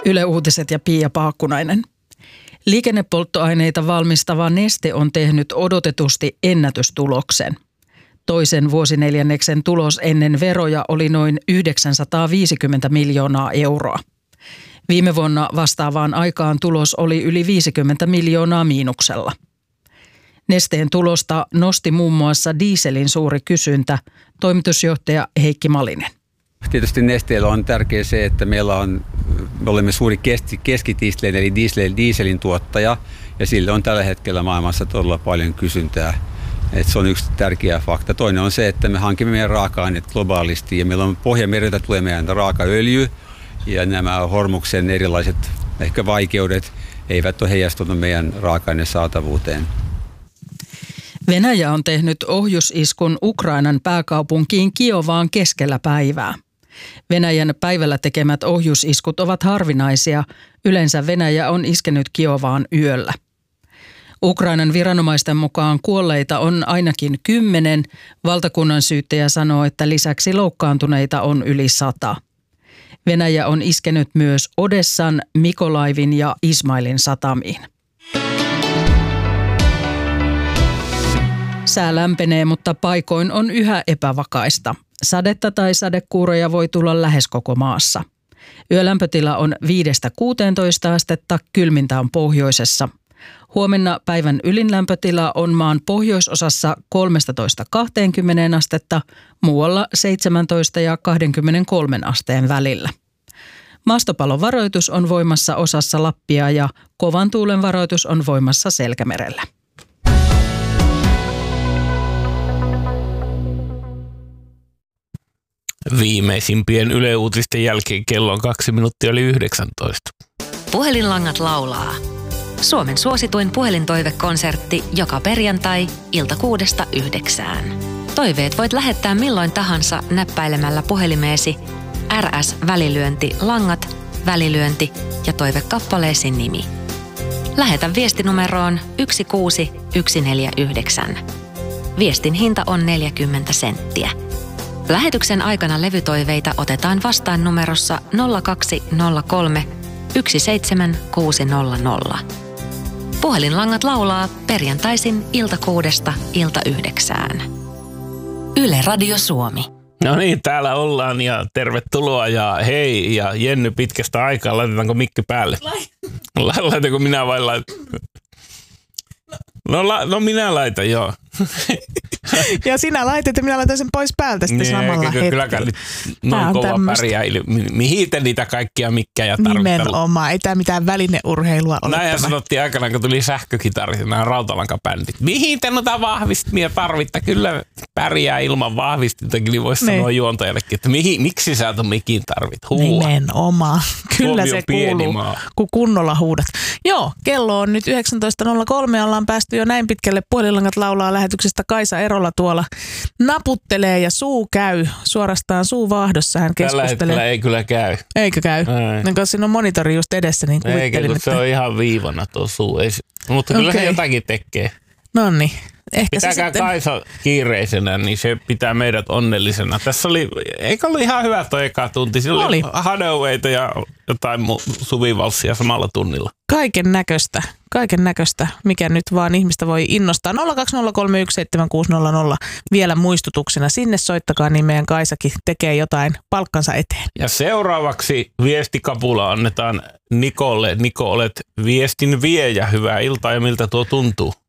Yle Uutiset ja Pia Paakkunainen. Liikennepolttoaineita valmistava Neste on tehnyt odotetusti ennätystuloksen. Toisen vuosineljänneksen tulos ennen veroja oli noin 950 miljoonaa euroa. Viime vuonna vastaavaan aikaan tulos oli yli 50 miljoonaa miinuksella. Nesteen tulosta nosti muun muassa dieselin suuri kysyntä, toimitusjohtaja Heikki Malinen. Tietysti Nesteellä on tärkeää se, että me olemme suuri keskitiistelin eli dieselin tuottaja ja sille on tällä hetkellä maailmassa todella paljon kysyntää. Et se on yksi tärkeä fakta. Toinen on se, että me hankimme meidän raaka-aineet globaalisti ja meillä on Pohjanmereltä tulee meidän raakaöljy ja nämä Hormuksen erilaiset ehkä vaikeudet eivät ole heijastunut meidän raaka-aineen saatavuuteen. Venäjä on tehnyt ohjusiskun Ukrainan pääkaupunkiin Kiovaan keskellä päivää. Venäjän päivällä tekemät ohjusiskut ovat harvinaisia. Yleensä Venäjä on iskenyt Kiovaan yöllä. Ukrainan viranomaisten mukaan kuolleita on ainakin 10. Valtakunnan syyttäjä sanoo, että lisäksi loukkaantuneita on yli 100. Venäjä on iskenyt myös Odessan, Mikolaivin ja Ismailin satamiin. Sää lämpenee, mutta paikoin on yhä epävakaista. Sadetta tai sadekuuroja voi tulla lähes koko maassa. Yölämpötila on 5-16 astetta, kylmintä on pohjoisessa. Huomenna päivän ylinlämpötila on maan pohjoisosassa 13-20 astetta, muualla 17 ja 23 asteen välillä. Maastopalovaroitus on voimassa osassa Lappia ja kovan tuulen varoitus on voimassa Selkämerellä. Viimeisimpien Yle Uutisten jälkeen kello on 2 minuuttia yli 19. Puhelinlangat laulaa. Suomen suosituin puhelintoivekonsertti joka perjantai ilta 6-9. Toiveet voit lähettää milloin tahansa näppäilemällä puhelimeesi RS-välilyönti langat, välilyönti ja toivekappaleesi nimi. Lähetä viestinumeroon 16149. Viestin hinta on 40 senttiä. Lähetyksen aikana levytoiveita otetaan vastaan numerossa 0203 17600. Puhelinlangat laulaa perjantaisin ilta 6-9. Yle Radio Suomi. No niin, täällä ollaan ja tervetuloa ja hei ja Jenny pitkästä aikaa. Laitetaanko mikki päälle? Laitanko minä vai laitan? No minä laitan, joo. Ja sinä laitat ja minä laitan sen pois päältä sitten samalla hetkellä. Kylläkään nyt noin kova pärjäily. Mihin te niitä kaikkia mikkejä tarvitaan? Nimenomaan, ei tämä mitään välineurheilua ole. Näinhän sanottiin aikanaan, kun tuli sähkökitarit ja nämä rautalankabändit. Mihin te noita vahvistimia tarvitte? Kyllä pärjää ilman vahvistintakin, niin voisi sanoa juontajallekin, että miksi sä ton mikin tarvit? Huua. Nimenomaan. Kyllä se kuuluu, kun kunnolla huudat. Joo, kello on nyt 19.03. Ollaan päästy jo näin pitkälle. Puhelinlangat laulaa lähetyksestä. Kaisa Erola tuolla naputtelee ja suu käy. Suorastaan suu vaahdossa hän keskustelee. Tällä hetkellä ei kyllä käy. Eikö käy? Koska siinä on monitori just edessä, niin kuvittelin, että se on ihan viivana tuo suu. Mutta kyllä se jotakin tekee. Noniin. Pitäkää Kaisa kiireisenä, niin se pitää meidät onnellisena. Tässä oli, eikö ollut ihan hyvä toi eka tunti? Siinä oli Hadawayta ja jotain suvivalssia samalla tunnilla. Kaiken näköistä, mikä nyt vaan ihmistä voi innostaa. 020317600 vielä muistutuksena. Sinne soittakaa, niin meidän Kaisakin tekee jotain palkkansa eteen. Ja seuraavaksi viestikapula annetaan Nikolle. Niko, olet viestin viejä. Hyvää iltaa ja miltä tuo tuntuu?